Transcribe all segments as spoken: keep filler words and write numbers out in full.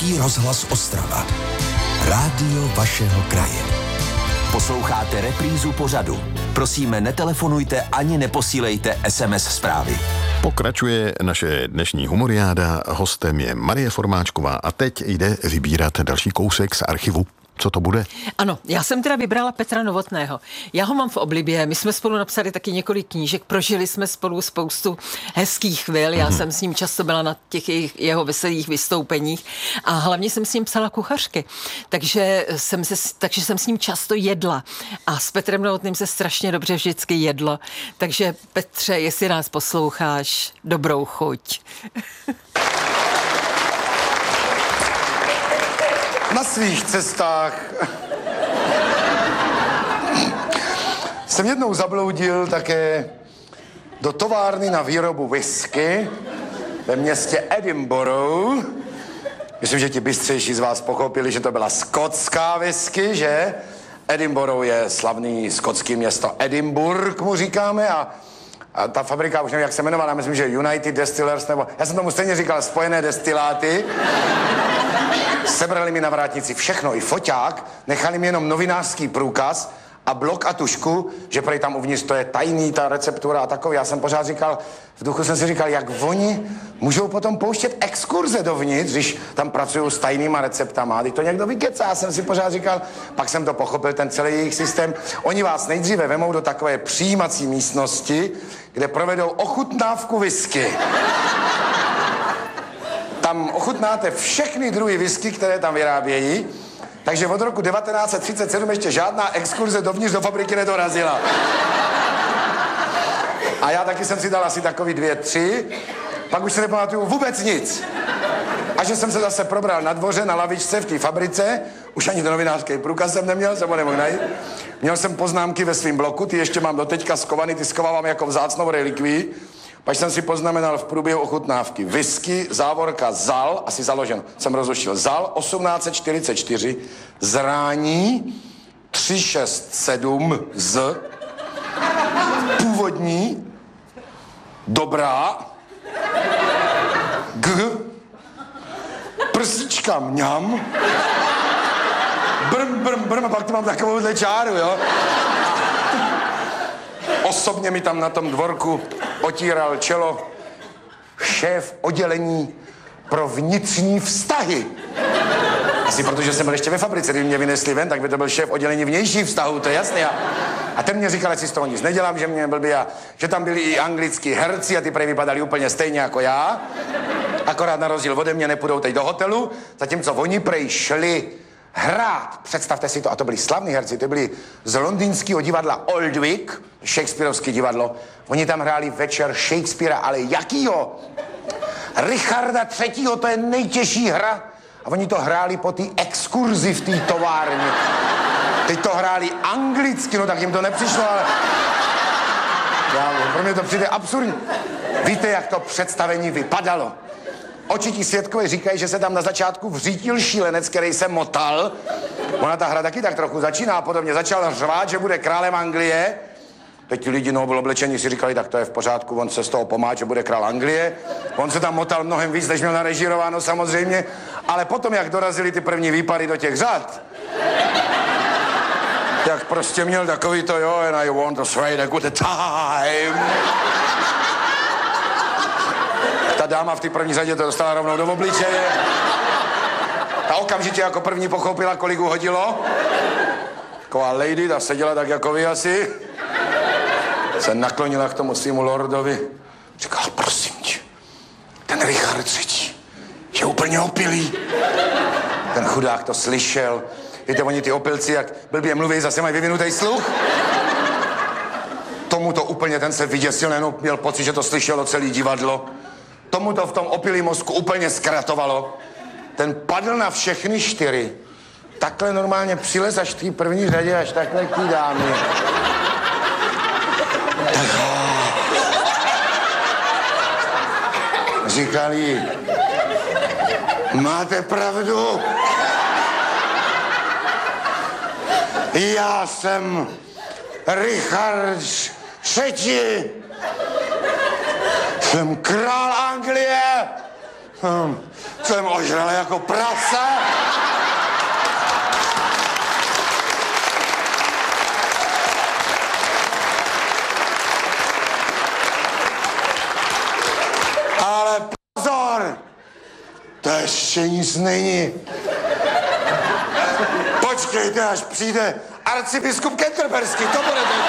Český rozhlas Ostrava. Rádio vašeho kraje. Posloucháte reprízu pořadu. Prosíme, netelefonujte ani neposílejte es em es zprávy. Pokračuje naše dnešní humoriáda. Hostem je Marie Formáčková a teď jde vybírat další kousek z archivu. Co to bude? Ano, já jsem teda vybrala Petra Novotného. Já ho mám v oblibě, my jsme spolu napsali taky několik knížek, prožili jsme spolu spoustu hezkých chvil, já mm-hmm. jsem s ním často byla na těch jeho veselých vystoupeních a hlavně jsem s ním psala kuchařky, takže jsem, se, takže jsem s ním často jedla a s Petrem Novotným se strašně dobře vždycky jedlo, takže Petře, jestli nás posloucháš, dobrou chuť. Na svých cestách jsem jednou zabloudil také do továrny na výrobu whisky ve městě Edinburgh. Myslím, že ti bystřejší z vás pochopili, že to byla skotská whisky, že? Edinburgh je slavný skotský město Edinburgh, mu říkáme, a, a ta fabrika, už nevím, jak se jmenovala, myslím, že United Distillers, nebo já jsem tomu stejně říkal Spojené destiláty. Sebrali mi na vrátnici všechno, i foťák, nechali mi jenom novinářský průkaz a blok a tušku, že prej tam uvnitř to je tajný, ta receptura a takový. Já jsem pořád říkal, v duchu jsem si říkal, jak oni můžou potom pouštět exkurze dovnitř, když tam pracují s tajnýma receptama. Když to někdo vykecá, já jsem si pořád říkal, pak jsem to pochopil, ten celý jejich systém. Oni vás nejdříve vemou do takové přijímací místnosti, kde provedou ochutnávku whisky. Tam ochutnáte všechny druhy whisky, které tam vyrábějí, takže od roku devatenáct set třicet sedm ještě žádná exkurze dovnitř do fabriky nedorazila. A já taky jsem si dal asi takový dvě, tři, pak už se nepamatuju vůbec nic. A že jsem se zase probral na dvoře, na lavičce v té fabrice, už ani ten novinářský průkaz jsem neměl, jsem ho nemohl najít. Měl jsem poznámky ve svém bloku, ty ještě mám doteďka skovaný, ty skovávám jako vzácnou relikvii. Pak jsem si poznamenal v průběhu ochutnávky whisky, závorka Zal, asi založen, jsem rozluštil, Zal osmnáct set čtyřicet čtyři, Zrání tři šest sedm z, původní, dobrá, G, prsíčka mňam, brm, brm, brm, a pak tu mám takovouhle čáru, jo. Osobně mi tam na tom dvorku otíral čelo šéf oddělení pro vnitřní vztahy. Asi protože jsem byl ještě ve fabrice, když mě vynesli ven, tak by to byl šéf oddělení vnějších vztahů, to je jasné. A, a ten mě říkal, že si z toho nic nedělám, že mě blbý a že tam byli i anglický herci a ty prej vypadali úplně stejně jako já. Akorát na rozdíl ode mě nepůjdou teď do hotelu, zatímco oni prej šli hrát. Představte si to, a to byli slavní herci, to byli z londýnského divadla Old Vic, Shakespeareovské divadlo. Oni tam hráli večer Shakespearea, ale jakýho? Richarda třetího, to je nejtěžší hra. A oni to hráli po té exkurzi v té továrně. Teď to hráli anglicky, no tak jim to nepřišlo, ale... Já, pro mě to přijde absurdní. Víte, jak to představení vypadalo? Očití svědkové říkají, že se tam na začátku vřítil šílenec, který se motal. Ona ta hra taky tak trochu začíná a podobně. Začal řvát, že bude králem Anglie. Teď ti lidi noble oblečení si říkali, tak to je v pořádku, on se z toho pomáhá, že bude král Anglie. On se tam motal mnohem víc, než měl narežírováno samozřejmě. Ale potom, jak dorazili ty první výpady do těch řad, jak prostě měl takový to, jo, and I want to trade a good time. Ta dáma v té první řadě to dostala rovnou do obličeje. Ta okamžitě jako první pochopila, kolik uhodilo. Taková lady, ta seděla tak jako vy asi. Se naklonila k tomu svému lordovi. Říkala, prosím tě, ten Richard třetí je úplně opilý. Ten chudák to slyšel. Víte, oni ty opilci, jak blbě mluví, zase mají vyvinutý sluch. Tomu to úplně, ten se vyděsil, nejenom měl pocit, že to slyšelo celé divadlo. Tomu to v tom opilý mozku úplně zkratovalo. Ten padl na všechny čtyři. Takhle normálně přilez až v té první řadě, až takhle k té dámě. Říkali, máte pravdu. Já jsem Richard třetí. Jsem král Anglie. Hm, jsem ožralý jako prase. Ale pozor! To ještě nic není. Počkejte, až přijde arcibiskup Canterburyský, to bude to.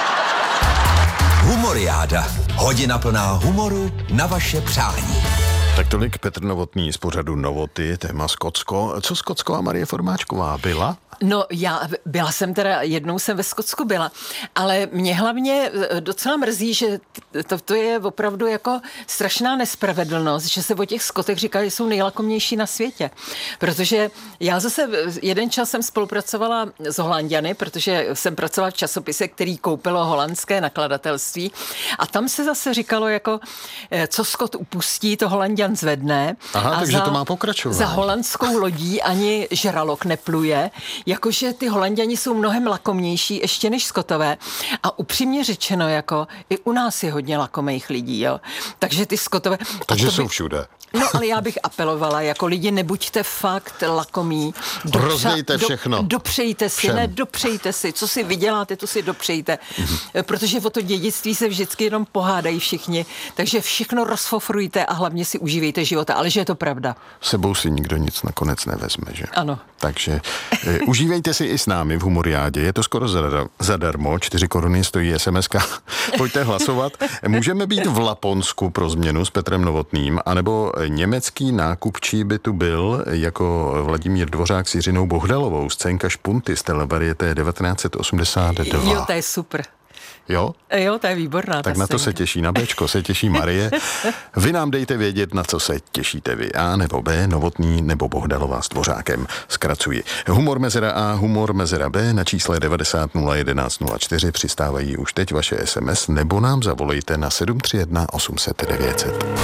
Humoriáda. Hodina plná humoru na vaše přání. Tak tolik Petr Novotný z pořadu Novoty, téma Skotsko. Co Skotsko a Marie Formáčková byla? No já byla jsem teda, jednou jsem ve Skotsku byla, ale mě hlavně docela mrzí, že to, to je opravdu jako strašná nespravedlnost, že se o těch Skotech říká, že jsou nejlakomnější na světě. Protože já zase jeden čas jsem spolupracovala s Holanďany, protože jsem pracovala v časopise, který koupilo holandské nakladatelství a tam se zase říkalo jako, co Skot upustí, to Holanďan zvedne. Aha, a takže za, to má pokračovat. Za holandskou lodí ani žralok nepluje. Jakože ty Holanďani jsou mnohem lakomnější ještě než Skotové a upřímně řečeno, jako i u nás je hodně lakomejch lidí, jo. Takže ty Skotové... Takže by, jsou všude. No, ale já bych apelovala, jako lidi, nebuďte fakt lakomí. Rozdejte všechno. Do, dopřejte si, Všem. ne, dopřejte si. Co si vyděláte, to si dopřejte. Mm-hmm. Protože o to dědictví se vždycky jenom pohádají všichni. Takže všechno rozfofrujte a hlavně si užívejte života. Ale že je to pravda. Sebou si nikdo nic nakonec nevezme, že? Ano. Takže e, užívejte si i s námi v Humoriádě. Je to skoro zadar, zadarmo. Čtyři koruny stojí es em eska. Pojďte hlasovat. Můžeme být v Laponsku pro změnu s Petrem Novotným, anebo německý nákupčí by tu byl jako Vladimír Dvořák s Jiřinou Bohdalovou, scénka Špunty z televarieté devatenáct osmdesát dva. Jo, to je super. Jo? Jo, to je výborná. Tak na to se těší, na Bčko se těší Marie. Vy nám dejte vědět, na co se těšíte vy. A nebo B, Novotný nebo Bohdalová s Dvořákem. Zkracuji. Humor mezera A, humor mezera B na čísle devadesát nula jedenáct nula čtyři přistávají už teď vaše es em es nebo nám zavolejte na sedm tři jedna osm set devět set.